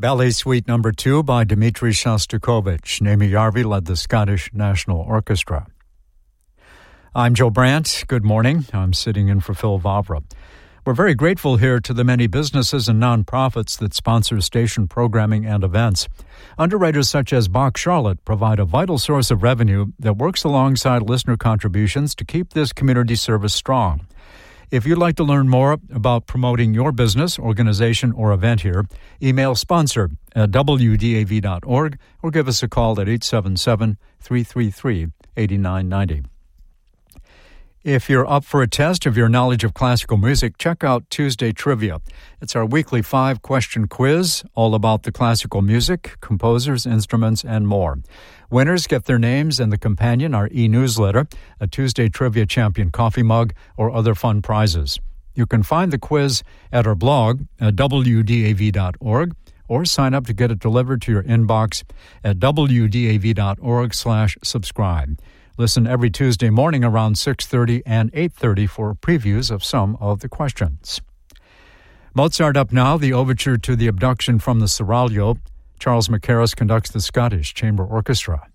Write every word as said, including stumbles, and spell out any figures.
Ballet Suite Number Two by Dmitri Shostakovich. Naomi Yarvi led the Scottish National Orchestra. I'm Joe Brandt. Good morning. I'm sitting in for Phil Vavra. We're very grateful here to the many businesses and nonprofits that sponsor station programming and events. Underwriters such as Bach Charlotte provide a vital source of revenue that works alongside listener contributions to keep this community service strong. If you'd like to learn more about promoting your business, organization, or event here, email sponsor at w d a v dot org or give us a call at eight seven seven, three three three, eight nine nine zero. If you're up for a test of your knowledge of classical music, check out Tuesday Trivia. It's our weekly five-question quiz all about the classical music, composers, instruments, and more. Winners get their names and the companion, our e-newsletter, a Tuesday Trivia Champion coffee mug, or other fun prizes. You can find the quiz at our blog at w d a v dot org or sign up to get it delivered to your inbox at w d a v dot org slash subscribe. Listen every Tuesday morning around six thirty and eight thirty for previews of some of the questions. Mozart up now, the overture to the abduction from the Seraglio. Charles Mackerras conducts the Scottish Chamber Orchestra.